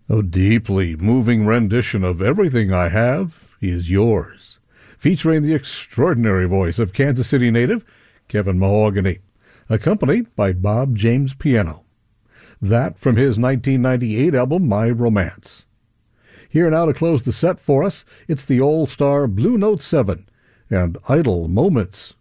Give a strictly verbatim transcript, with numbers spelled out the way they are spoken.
A deeply moving rendition of Everything I Have Is Yours, featuring the extraordinary voice of Kansas City native Kevin Mahogany, accompanied by Bob James piano. That from his nineteen ninety-eight album My Romance. Here now to close the set for us, it's the All-Star Blue Note seven and Idle Moments.